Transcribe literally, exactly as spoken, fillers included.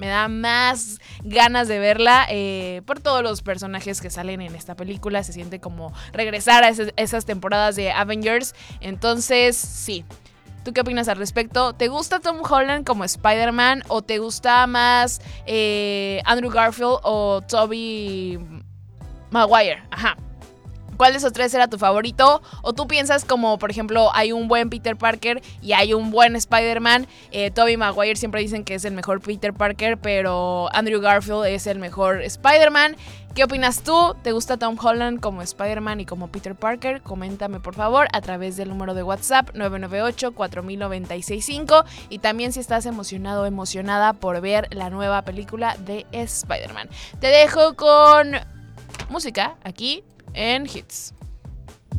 me da más ganas de verla eh, por todos los personajes que salen en esta película. Se siente como regresar a ese, esas temporadas de Avengers. Entonces, sí. ¿Tú qué opinas al respecto? ¿Te gusta Tom Holland como Spider-Man o te gusta más eh, Andrew Garfield o Tobey Maguire? Ajá. ¿Cuál de esos tres era tu favorito? ¿O tú piensas como, por ejemplo, hay un buen Peter Parker y hay un buen Spider-Man? Eh, Tobey Maguire siempre dicen que es el mejor Peter Parker, pero Andrew Garfield es el mejor Spider-Man. ¿Qué opinas tú? ¿Te gusta Tom Holland como Spider-Man y como Peter Parker? Coméntame por favor a través del número de WhatsApp nueve nueve ocho, cuatro mil noventa y seis cinco. Y también si estás emocionado o emocionada por ver la nueva película de Spider-Man. Te dejo con música aquí en Hits.